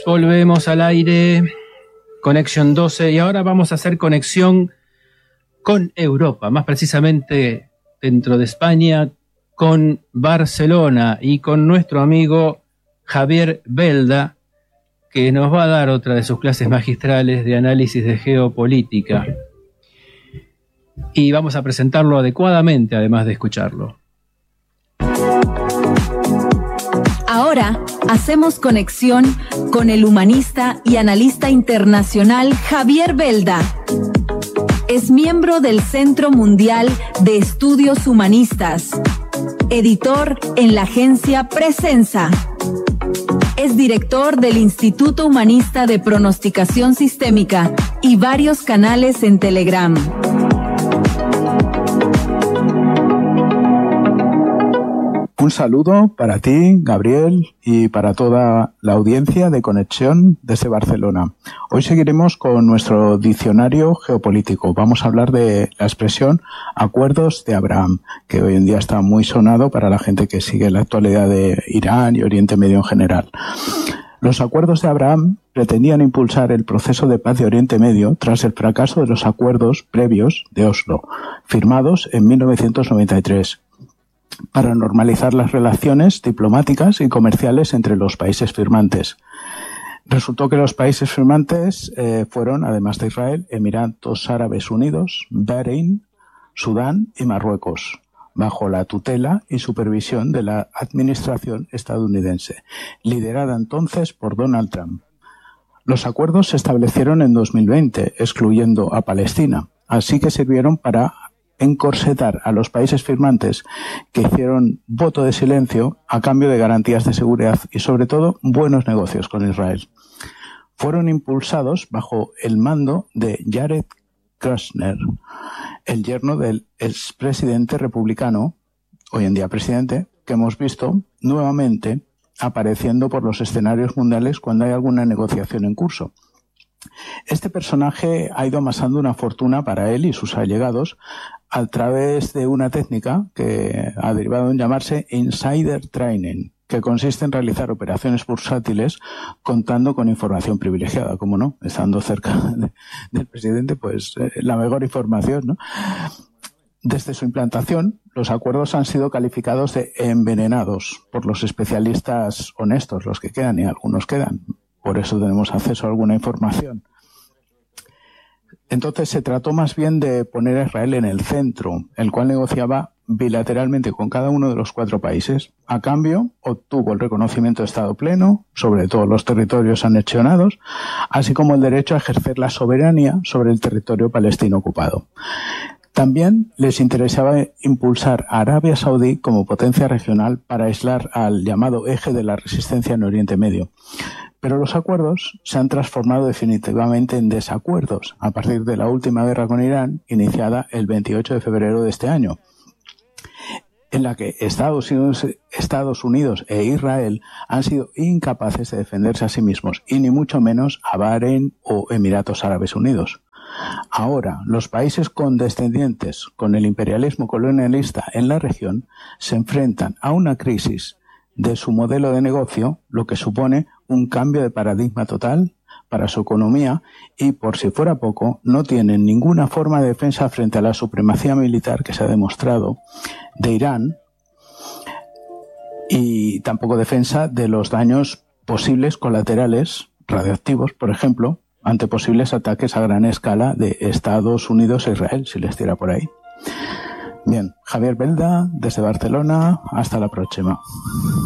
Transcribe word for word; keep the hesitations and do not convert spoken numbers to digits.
volvemos al aire, conexión doce, y ahora vamos a hacer conexión con Europa, más precisamente dentro de España, con Barcelona y con nuestro amigo Javier Belda, que nos va a dar otra de sus clases magistrales de análisis de geopolítica. Y vamos a presentarlo adecuadamente, además de escucharlo. Ahora hacemos conexión con el humanista y analista internacional Javier Belda. Es miembro del Centro Mundial de Estudios Humanistas, editor en la agencia Presensa. Es director del Instituto Humanista de Pronosticación Sistémica y varios canales en Telegram. Un saludo para ti, Gabriel, y para toda la audiencia de Conexión desde Barcelona. Hoy seguiremos con nuestro diccionario geopolítico. Vamos a hablar de la expresión Acuerdos de Abraham, que hoy en día está muy sonado para la gente que sigue la actualidad de Irán y Oriente Medio en general. Los Acuerdos de Abraham pretendían impulsar el proceso de paz de Oriente Medio tras el fracaso de los acuerdos previos de Oslo, firmados en mil novecientos noventa y tres. Para normalizar las relaciones diplomáticas y comerciales entre los países firmantes. Resultó que los países firmantes eh, fueron, además de Israel, Emiratos Árabes Unidos, Bahrein, Sudán y Marruecos, bajo la tutela y supervisión de la administración estadounidense, liderada entonces por Donald Trump. Los acuerdos se establecieron en dos mil veinte, excluyendo a Palestina, así que sirvieron para encorsetar a los países firmantes que hicieron voto de silencio a cambio de garantías de seguridad y, sobre todo, buenos negocios con Israel. Fueron impulsados bajo el mando de Jared Kushner, el yerno del expresidente republicano, hoy en día presidente, que hemos visto nuevamente apareciendo por los escenarios mundiales cuando hay alguna negociación en curso. Este personaje ha ido amasando una fortuna para él y sus allegados a través de una técnica que ha derivado en llamarse insider trading, que consiste en realizar operaciones bursátiles contando con información privilegiada, como no, estando cerca de, del presidente, pues eh, la mejor información, ¿no? Desde su implantación, los acuerdos han sido calificados de envenenados por los especialistas honestos, los que quedan, y algunos quedan. Por eso tenemos acceso a alguna información. Entonces se trató más bien de poner a Israel en el centro, el cual negociaba bilateralmente con cada uno de los cuatro países. A cambio, obtuvo el reconocimiento de Estado pleno sobre todos los territorios anexionados, así como el derecho a ejercer la soberanía sobre el territorio palestino ocupado. También les interesaba impulsar a Arabia Saudí como potencia regional para aislar al llamado eje de la resistencia en Oriente Medio. Pero los acuerdos se han transformado definitivamente en desacuerdos a partir de la última guerra con Irán, iniciada el veintiocho de febrero de este año, en la que Estados Unidos, Estados Unidos e Israel han sido incapaces de defenderse a sí mismos, y ni mucho menos a Bahrein o Emiratos Árabes Unidos. Ahora, los países condescendientes con el imperialismo colonialista en la región se enfrentan a una crisis de su modelo de negocio, lo que supone un cambio de paradigma total para su economía y, por si fuera poco, no tienen ninguna forma de defensa frente a la supremacía militar que se ha demostrado de Irán y tampoco defensa de los daños posibles colaterales radioactivos, por ejemplo, ante posibles ataques a gran escala de Estados Unidos e Israel, si les tira por ahí. Bien, Javier Belda, desde Barcelona, hasta la próxima.